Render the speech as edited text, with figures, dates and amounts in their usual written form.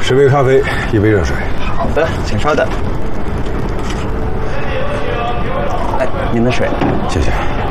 10杯咖啡，1杯热水。 好的，请稍等。来，您的水。 谢谢。